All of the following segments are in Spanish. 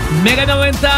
Mega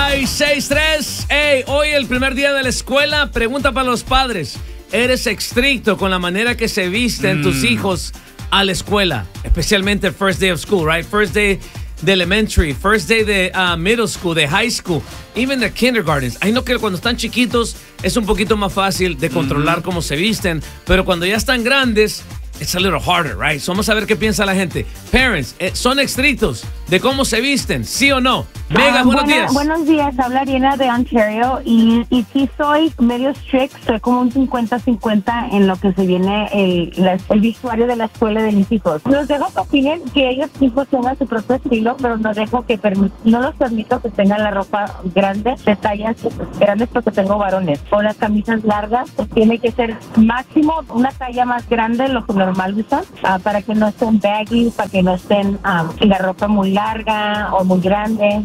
96.3. Hey, hoy el primer día de la escuela. Pregunta para los padres. ¿Eres estricto con la manera que se visten tus hijos a la escuela? Especialmente el first day of school, right? First day de elementary, first day de middle school, de high school, even the kindergartens. I know que cuando están chiquitos es un poquito más fácil de controlar cómo se visten, pero cuando ya están grandes, it's a little harder, right? So vamos a ver qué piensa la gente. Parents, ¿son estrictos de cómo se visten? ¿Sí o no? Mega, buenos días. Buenos días, habla Ariana de Ontario y sí soy medio strict, soy como un 50-50 en lo que se viene el vestuario de la escuela de mis hijos. Los dejo que opinen, que ellos mismos tengan su propio estilo, pero no los permito que tengan la ropa grande, de tallas grandes porque tengo varones. O las camisas largas, pues tiene que ser máximo una talla más grande de lo que normal usan, para que no estén baggy, para que no estén la ropa muy larga o muy grande.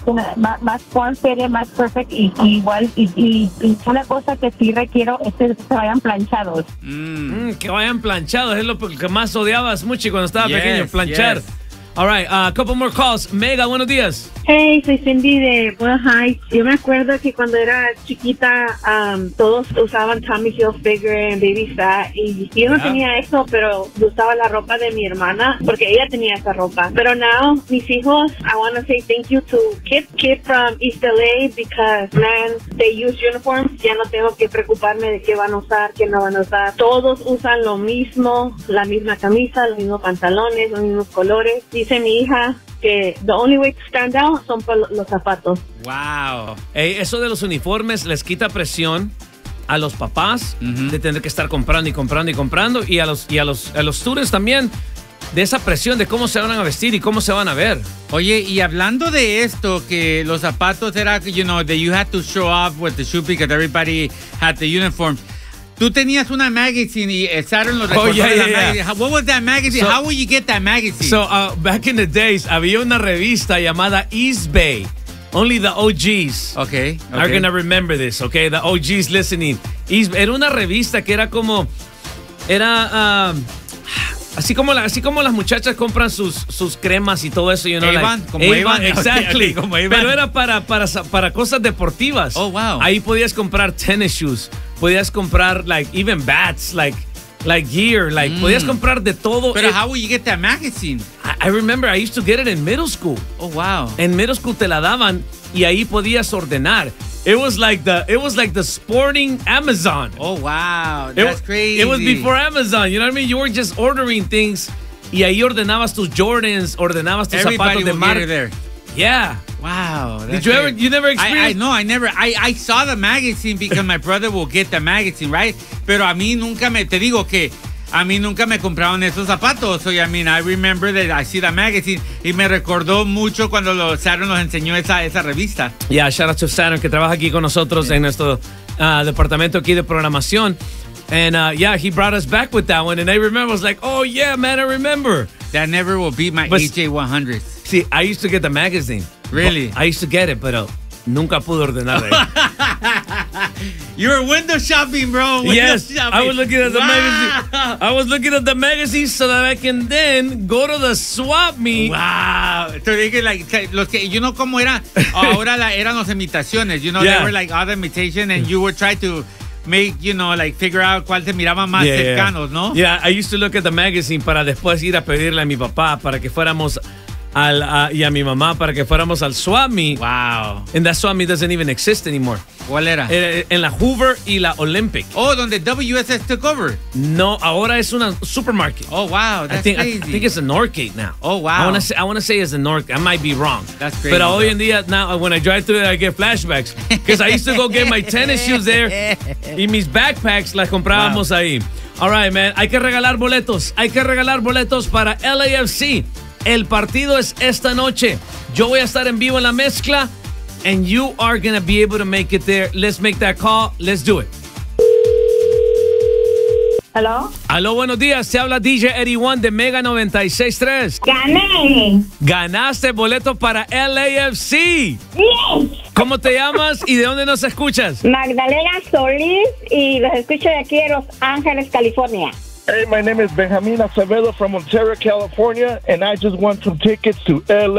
Más form fitted, más perfect y igual y una cosa que sí requiero es que se vayan planchados. Que vayan planchados es lo que más odiabas mucho cuando estaba pequeño, planchar. Yes. All right, a couple more calls. Mega, buenos días. Hey, soy Cindy de Boyle Heights. Yo me acuerdo que cuando era chiquita, todos usaban Tommy Hilfiger and Baby Fat. Y yo no tenía eso, pero usaba la ropa de mi hermana porque ella tenía esa ropa. Pero now, mis hijos, I want to say thank you to Kid from East LA because, man, they use uniforms. Ya no tengo que preocuparme de qué van a usar, qué no van a usar. Todos usan lo mismo, la misma camisa, los mismos pantalones, los mismos colores. Dice mi hija que the only way to stand out son por los zapatos. Wow. Eso de los uniformes les quita presión a los papás de tener que estar comprando y comprando y comprando y a los students también de esa presión de cómo se van a vestir y cómo se van a ver. Oye, y hablando de esto, que los zapatos era, that you had to show off with the shoe because everybody had the uniform. Tú tenías una magazine y Saturn lo recordó de la magazine. What was that magazine? How would you get that magazine? So, back in the days, había una revista llamada East Bay. Only the OGs are going to remember this, okay? The OGs listening. Era una revista que era como... Así como las muchachas compran sus cremas y todo eso, Avon, como Avon. Exactly. Okay, como Avon. Pero era para cosas deportivas. Oh, wow. Ahí podías comprar tennis shoes, podías comprar even bats, like gear, podías comprar de todo. Pero how would you get that magazine? I remember I used to get it in middle school. Oh, wow. En middle school te la daban y ahí podías ordenar. It was like the sporting Amazon. Oh, wow. That's crazy. It was before Amazon. You know what I mean? You were just ordering things y ahí ordenabas tus Jordans, ordenabas tus zapatos de marca. There. Yeah. Wow. Did you never experienced? No, I never. I saw the magazine because my brother will get the magazine, right? Pero a mí nunca me compraron esos zapatos. So, I mean, I remember that I see the magazine y me recordó mucho cuando Saturn nos enseñó esa revista. Yeah, shout out to Saturn que trabaja aquí con nosotros en nuestro departamento aquí de programación. And he brought us back with that one. And I remember, I was like, oh yeah, man, I remember. That never will beat my AJ100s. See, I used to get the magazine. Really? I used to get it, pero nunca pude ordenarla. You were window shopping, bro. Yes, I was looking at the magazine. I was looking at the magazine so that I can then go to the swap meet. Wow. So los que, cómo era, ahora eran las imitaciones. They were like other imitation and you would try to make, figure out cuál se miraba más cercanos, ¿no? Yeah, I used to look at the magazine para después ir a pedirle a mi papá para que fuéramos y a mi mamá para que fuéramos al swap meet. Wow. And that swap meet doesn't even exist anymore. ¿Cuál era? En la Hoover y la Olympic. Oh, donde WSS took over. No, ahora es una supermarket. Oh, wow. That's crazy. I think it's a Northgate now. Oh, wow. I want to say it's a Northgate. I might be wrong. That's crazy. Pero hoy en día, now, when I drive through there, I get flashbacks. Because I used to go get my tennis shoes there. Y mis backpacks las comprábamos ahí. All right, man. Hay que regalar boletos. Hay que regalar boletos para LAFC. El partido es esta noche. Yo voy a estar en vivo en la mezcla. And you are going to be able to make it there. Let's make that call. Let's do it. ¿Aló? Aló, buenos días. Se habla DJ Eddie One de Mega 96.3. ¡Gané! Ganaste boleto para LAFC. ¡Sí! ¿Cómo te llamas y de dónde nos escuchas? Magdalena Solís y los escucho de aquí de Los Ángeles, California. Hey, my name is Benjamin Acevedo from Ontario, California, and I just want some tickets to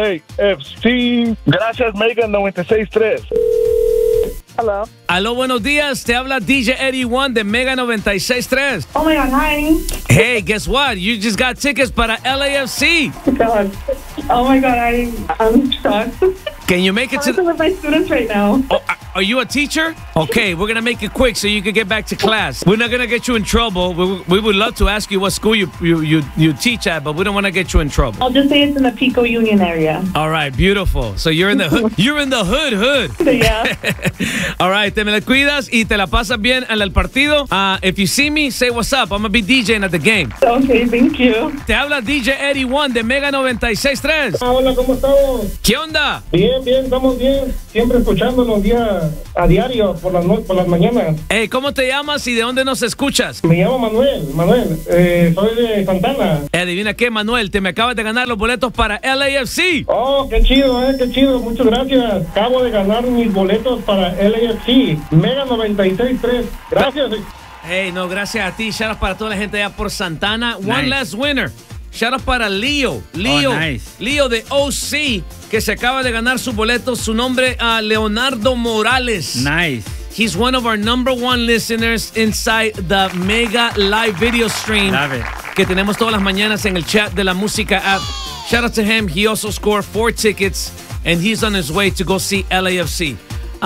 LAFC. Gracias, Mega 96.3. Hello. Aló, buenos días. Te habla DJ Eddie One de Mega 96.3. Oh my God, hi. Hey, guess what? You just got tickets para LAFC. God. Oh my God, I'm shocked. Can you make it to with my students right now. Oh, are you a teacher? Okay, we're going to make it quick so you can get back to class. We're not going to get you in trouble. We would love to ask you what school you teach at, but we don't want to get you in trouble. I'll just say it's in the Pico Union area. All right, beautiful. So you're in the hood. You're in the hood. Yeah. All right, te me la cuidas y te la pasas bien en el partido. If you see me, say what's up. I'm going to be DJing at the game. Okay, thank you. Te habla DJ Eddie One de Mega 96.3. Hola, ¿cómo estamos? ¿Qué onda? Bien, estamos bien. Siempre escuchándonos a diario por las mañanas. Hey, ¿cómo te llamas y de dónde nos escuchas? Me llamo Manuel. Soy de Santana. Adivina qué, Manuel, te me acabas de ganar los boletos para LAFC. Oh, qué chido, qué chido. Muchas gracias. Acabo de ganar mis boletos para LAFC. Mega 96.3. Gracias. Hey, no, gracias a ti. Shout out para toda la gente allá por Santana. Nice. One last winner. Shout out para Leo. Nice. Leo de OC, que se acaba de ganar su boleto. Su nombre, Leonardo Morales. Nice. He's one of our #1 listeners inside the Mega Live video stream Love it. que tenemos todas las mañanas en el chat de la música app. Shout out to him. He also scored 4 tickets, and he's on his way to go see LAFC.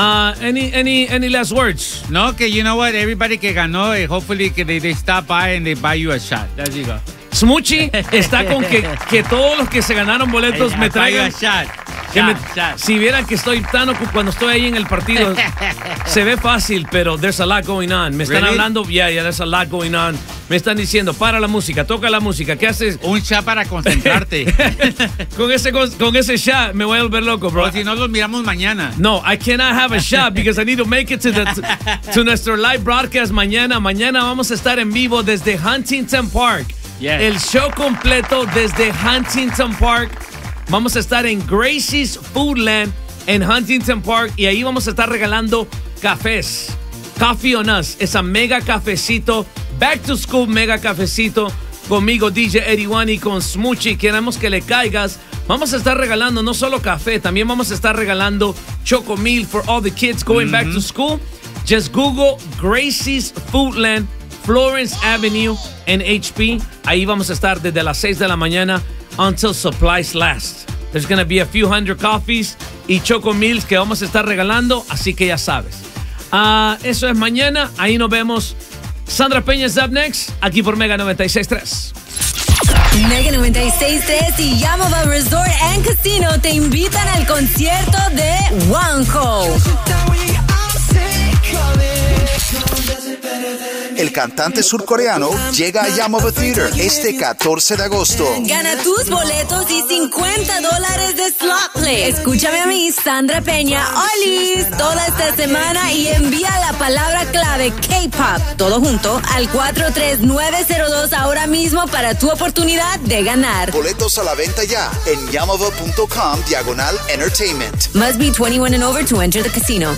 Any last words? No, que you know what? Everybody que ganó, hopefully que they stop by and they buy you a shot. There you go. Smoochie está con que todos los que se ganaron boletos me traigan. Si vieran que estoy tan ocupado cuando estoy ahí en el partido, se ve fácil, pero there's a lot going on. Me están hablando, yeah, there's a lot going on. Me están diciendo, para la música, toca la música. ¿Qué haces? Un shot para concentrarte. con ese shot me voy a volver loco, bro. O si no, los miramos mañana. No, I cannot have a shot because I need to make it to nuestro live broadcast mañana. Mañana vamos a estar en vivo desde Huntington Park. Yes. El show completo desde Huntington Park. Vamos a estar en Gracie's Foodland en Huntington Park y ahí vamos a estar regalando cafés. Coffee on Us, esa mega cafecito, back to school mega cafecito conmigo DJ Eddie One y con Smoochie. Queremos que le caigas. Vamos a estar regalando no solo café, también vamos a estar regalando Chocomilk for all the kids going back to school. Just Google Gracie's Foodland, Florence Avenue en HP. Ahí vamos a estar desde las 6 de la mañana until supplies last. There's going to be a few hundred coffees y Chocomilk que vamos a estar regalando, así que ya sabes. Eso es mañana, ahí nos vemos. Sandra Peña is up next, aquí por Mega 96.3. Mega 96.3 y Yamava Resort and Casino te invitan al concierto de Juanjo. El cantante surcoreano llega a Yamava Theater este 14 de agosto. Gana tus boletos y $50 de slot play. Escúchame a mí, Sandra Peña, Olis, toda esta semana y envía la palabra clave K-Pop, todo junto, al 43902 ahora mismo para tu oportunidad de ganar. Boletos a la venta ya en yamava.com/entertainment. Must be 21 and over to enter the casino.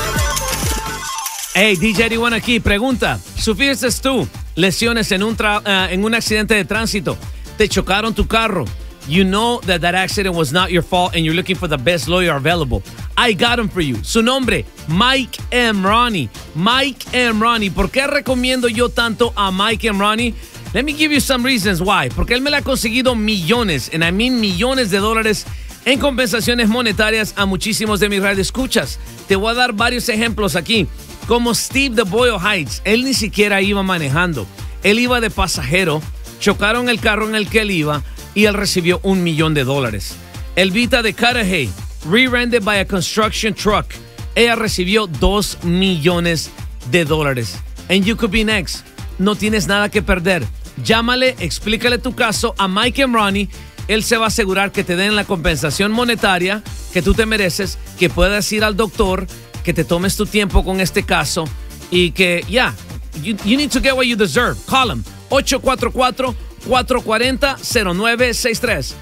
Hey, DJ Eddie One aquí. Pregunta, ¿sufriste tú lesiones en un accidente de tránsito? Te chocaron tu carro. You know that accident was not your fault and you're looking for the best lawyer available. I got him for you. Su nombre, Mike M. Ronnie. Mike M. Ronnie. ¿Por qué recomiendo yo tanto a Mike M. Ronnie? Let me give you some reasons why. Porque él me le ha conseguido millones, and I mean millones de dólares en compensaciones monetarias a muchísimos de mis radioescuchas. Te voy a dar varios ejemplos aquí. Como Steve de Boyle Heights, él ni siquiera iba manejando. Él iba de pasajero, chocaron el carro en el que él iba y él recibió $1 millón. Elvita de Cudahy, rear-ended by a construction truck. Ella recibió $2 millones. And you could be next. No tienes nada que perder. Llámale, explícale tu caso a Mike and Ronnie. Él se va a asegurar que te den la compensación monetaria que tú te mereces, que puedas ir al doctor, que te tomes tu tiempo con este caso y que, you need to get what you deserve. Call him. 844-440-0963.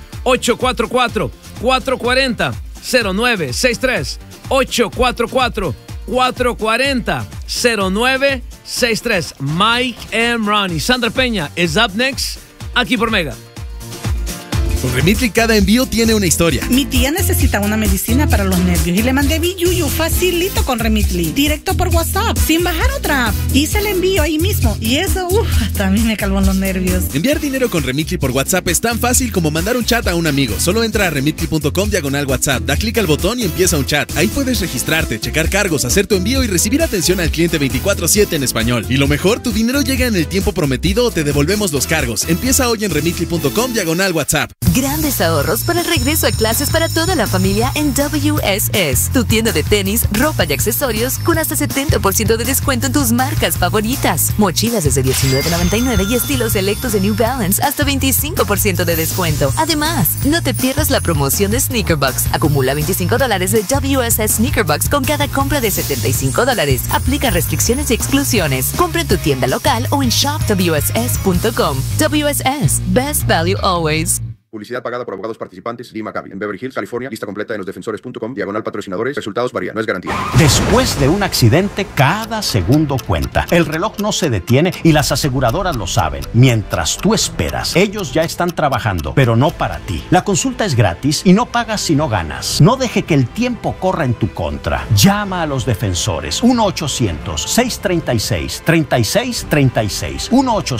844-440-0963. 844-440-0963. 963. Mike and Ronnie. Sandra Peña is up next, aquí por Mega. Con Remitly cada envío tiene una historia. Mi tía necesita una medicina para los nervios y le mandé Biyuyu facilito con Remitly, directo por WhatsApp, sin bajar otra app. Hice el envío ahí mismo y eso, hasta a mí me calmó los nervios. Enviar dinero con Remitly por WhatsApp es tan fácil como mandar un chat a un amigo. Solo entra a remitly.com/WhatsApp, da clic al botón y empieza un chat. Ahí puedes registrarte, checar cargos, hacer tu envío y recibir atención al cliente 24/7 en español. Y lo mejor, tu dinero llega en el tiempo prometido o te devolvemos los cargos. Empieza hoy en remitly.com/WhatsApp. Grandes ahorros para el regreso a clases para toda la familia en WSS. Tu tienda de tenis, ropa y accesorios con hasta 70% de descuento en tus marcas favoritas. Mochilas desde $19.99 y estilos selectos de New Balance hasta 25% de descuento. Además, no te pierdas la promoción de Sneaker Bucks. Acumula $25 de WSS Sneaker Bucks con cada compra de $75. Aplica restricciones y exclusiones. Compra en tu tienda local o en shopwss.com. WSS, best value always. Publicidad pagada por abogados participantes. Lee McCabe. En Beverly Hills, California. Lista completa en losdefensores.com. /patrocinadores. Resultados varían. No es garantía. Después de un accidente, cada segundo cuenta. El reloj no se detiene y las aseguradoras lo saben. Mientras tú esperas, ellos ya están trabajando, pero no para ti. La consulta es gratis y no pagas si no ganas. No deje que el tiempo corra en tu contra. Llama a los defensores. 1-800-636-3636.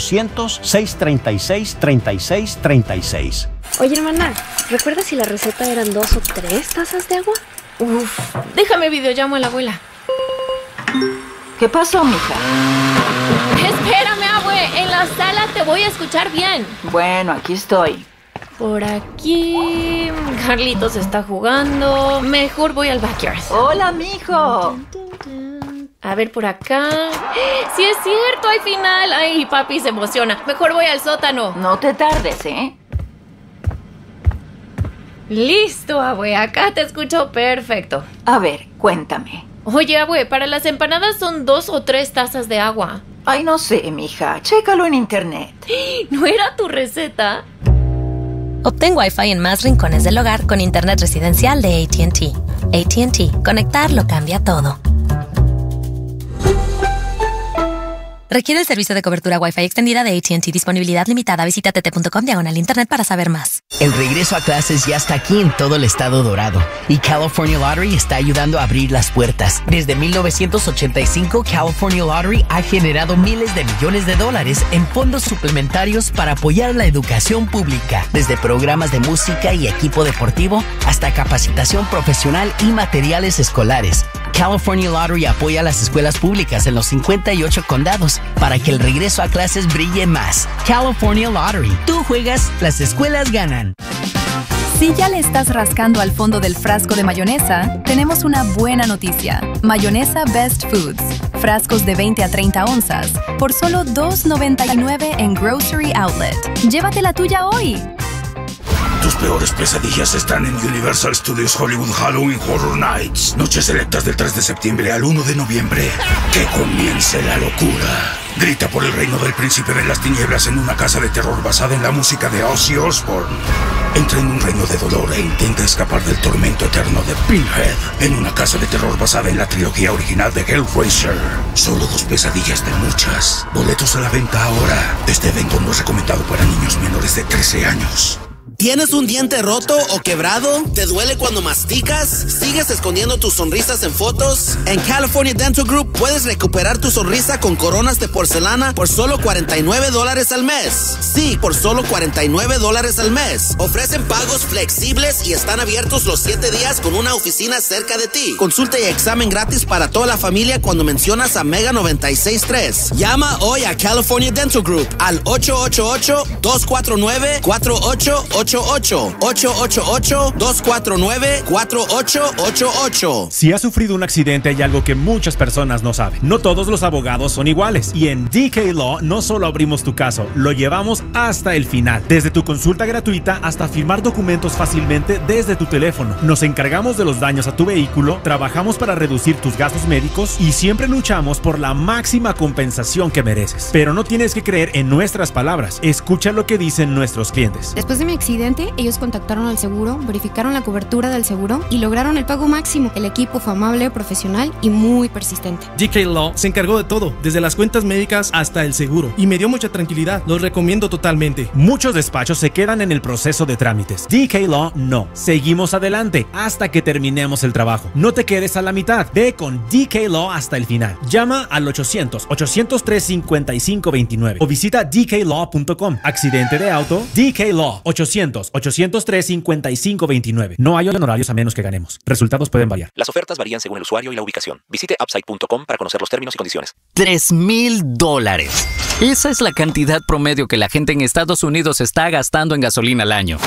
1-800-636-3636. Oye, hermana, ¿recuerdas si la receta eran 2 o 3 tazas de agua? Uf, déjame videollamo a la abuela. ¿Qué pasó, mija? Espérame, abue, en la sala te voy a escuchar bien. Bueno, aquí estoy. Por aquí... Carlitos está jugando. Mejor voy al backyard. Hola, mijo. A ver, por acá... ¡Sí es cierto! ¡Hay final! ¡Ay, papi se emociona! Mejor voy al sótano. No te tardes, ¿eh? Listo, abue. Acá te escucho perfecto. A ver, cuéntame. Oye, abue, para las empanadas son 2 o 3 tazas de agua. Ay, no sé, mija. Chécalo en internet. ¿No era tu receta? Obtén Wi-Fi en más rincones del hogar con internet residencial de AT&T. AT&T. Conectar lo cambia todo. Requiere el servicio de cobertura Wi-Fi extendida de AT&T. Disponibilidad limitada. Visita tt.com/internet para saber más. El regreso a clases ya está aquí en todo el estado dorado. Y California Lottery está ayudando a abrir las puertas. Desde 1985, California Lottery ha generado miles de millones de dólares en fondos suplementarios para apoyar la educación pública. Desde programas de música y equipo deportivo hasta capacitación profesional y materiales escolares. California Lottery apoya a las escuelas públicas en los 58 condados para que el regreso a clases brille más. California Lottery. Tú juegas, las escuelas ganan. Si ya le estás rascando al fondo del frasco de mayonesa, tenemos una buena noticia. Mayonesa Best Foods. Frascos de 20 a 30 onzas por solo $2.99 en Grocery Outlet. Llévate la tuya hoy. Tus peores pesadillas están en Universal Studios Hollywood Halloween Horror Nights. Noches selectas del 3 de septiembre al 1 de noviembre. Que comience la locura. Grita por el reino del príncipe de las tinieblas en una casa de terror basada en la música de Ozzy Osbourne. Entra en un reino de dolor e intenta escapar del tormento eterno de Pinhead en una casa de terror basada en la trilogía original de Hellraiser. Solo 2 pesadillas de muchas. Boletos a la venta ahora. Este evento no es recomendado para niños menores de 13 años. ¿Tienes un diente roto o quebrado? ¿Te duele cuando masticas? ¿Sigues escondiendo tus sonrisas en fotos? En California Dental Group puedes recuperar tu sonrisa con coronas de porcelana por solo $49 al mes. Sí, por solo $49 al mes. Ofrecen pagos flexibles y están abiertos los 7 días con una oficina cerca de ti. Consulta y examen gratis para toda la familia cuando mencionas a Mega 96.3. Llama hoy a California Dental Group al 888-249-4888. 888-249-4888. Si has sufrido un accidente, hay algo que muchas personas no saben. No todos los abogados son iguales. Y en DK Law no solo abrimos tu caso, lo llevamos hasta el final. Desde tu consulta gratuita hasta firmar documentos fácilmente desde tu teléfono. Nos encargamos de los daños a tu vehículo, trabajamos para reducir tus gastos médicos y siempre luchamos por la máxima compensación que mereces. Pero no tienes que creer en nuestras palabras. Escucha lo que dicen nuestros clientes. Después de mi accidente, accidente, ellos contactaron al seguro, verificaron la cobertura del seguro y lograron el pago máximo. El equipo fue amable, profesional y muy persistente. DK Law se encargó de todo, desde las cuentas médicas hasta el seguro, y me dio mucha tranquilidad. Los recomiendo totalmente. Muchos despachos se quedan en el proceso de trámites. DK Law no. Seguimos adelante hasta que terminemos el trabajo. No te quedes a la mitad. Ve con DK Law hasta el final. Llama al 800-803-5529 o visita dklaw.com. Accidente de auto, DK Law. 800-803-5529. No hay honorarios a menos que ganemos. Resultados pueden variar. Las ofertas varían según el usuario y la ubicación. Visite upside.com para conocer los términos y condiciones. $3,000. Esa es la cantidad promedio que la gente en Estados Unidos está gastando en gasolina al año.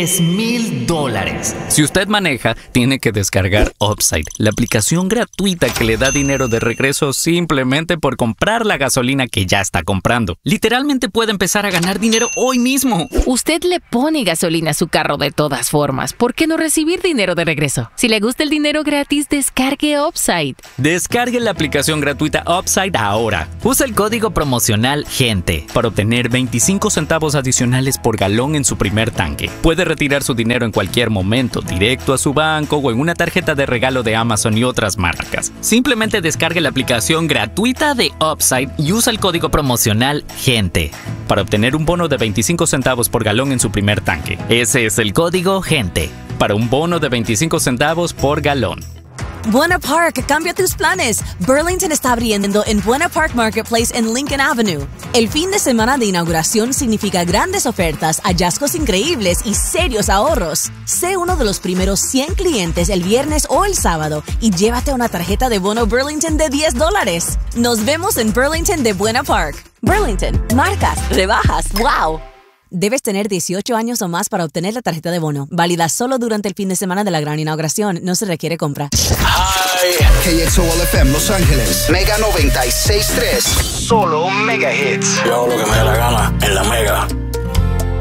$3,000. Si usted maneja, tiene que descargar Upside, la aplicación gratuita que le da dinero de regreso simplemente por comprar la gasolina que ya está comprando. Literalmente puede empezar a ganar dinero hoy mismo. Usted le pone gasolina a su carro de todas formas. ¿Por qué no recibir dinero de regreso? Si le gusta el dinero gratis, descargue Upside. Descargue la aplicación gratuita Upside ahora. Usa el código promocional GENTE para obtener 25 centavos adicionales por galón en su primer tanque. Puede retirar su dinero en cualquier momento, directo a su banco o en una tarjeta de regalo de Amazon y otras marcas. Simplemente descargue la aplicación gratuita de Upside y usa el código promocional GENTE para obtener un bono de 25 centavos por galón en su primer tanque. Ese es el código GENTE para un bono de 25 centavos por galón. Buena Park, cambia tus planes. Burlington está abriendo en Buena Park Marketplace en Lincoln Avenue. El fin de semana de inauguración significa grandes ofertas, hallazgos increíbles y serios ahorros. Sé uno de los primeros 100 clientes el viernes o el sábado y llévate una tarjeta de bono Burlington de $10. Nos vemos en Burlington de Buena Park. Burlington, marcas, rebajas, wow. Debes tener 18 años o más para obtener la tarjeta de bono. Válida solo durante el fin de semana de la gran inauguración. No se requiere compra. Hi. KXOL FM Los Ángeles. Mega 96.3. Solo Mega Hits. Yo hago lo que me da la gana en la Mega.